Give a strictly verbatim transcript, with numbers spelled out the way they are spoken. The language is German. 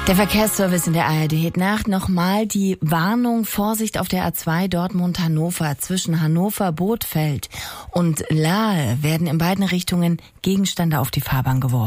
Der Verkehrsservice in der A R D. Nacht nochmal die Warnung, Vorsicht auf der A zwei Dortmund-Hannover. Zwischen Hannover-Bothfeld und Lahe werden in beiden Richtungen Gegenstände auf die Fahrbahn geworfen.